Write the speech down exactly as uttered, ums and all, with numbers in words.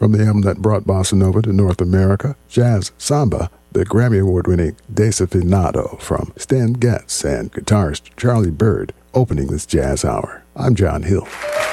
From the album that brought bossa nova to North America, Jazz Samba, the Grammy Award-winning Desafinado from Stan Getz and guitarist Charlie Byrd, opening this jazz hour. I'm John Hill.